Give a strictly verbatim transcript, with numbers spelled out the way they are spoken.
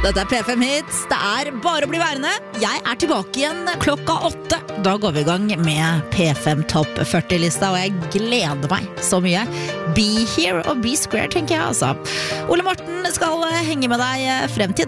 Dette er P fem Hits. Det er bare å bli værende. Jeg er tilbake igjen klokka åtte. Da går vi i gang med P fem Topp førti-lista, og jeg gleder meg så mye. Be here og be square, tenker jeg altså. Ole Morten skal henge med deg frem til